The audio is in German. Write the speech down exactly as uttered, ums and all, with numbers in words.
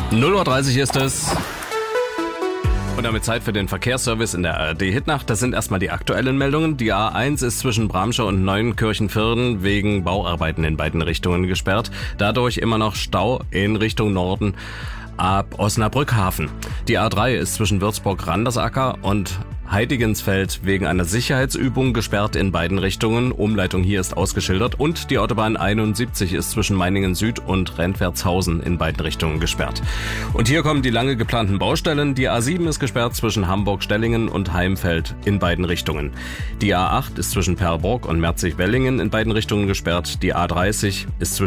null Uhr dreißig ist es. Und damit Zeit für den Verkehrsservice in der A R D-Hitnacht. Das sind erstmal die aktuellen Meldungen. Die A eins ist zwischen Bramsche und Neuenkirchen-Vierden wegen Bauarbeiten in beiden Richtungen gesperrt. Dadurch immer noch Stau in Richtung Norden ab Osnabrück-Hafen. Die A drei ist zwischen Würzburg-Randersacker und Heidigensfeld wegen einer Sicherheitsübung gesperrt in beiden Richtungen. Umleitung hier ist ausgeschildert. Und die Autobahn einundsiebzig ist zwischen Meiningen Süd und Rentwertshausen in beiden Richtungen gesperrt. Und hier kommen die lange geplanten Baustellen. Die A sieben ist gesperrt zwischen Hamburg-Stellingen und Heimfeld in beiden Richtungen. Die A acht ist zwischen Perburg und Merzig-Wellingen in beiden Richtungen gesperrt. Die A dreißig ist zwischen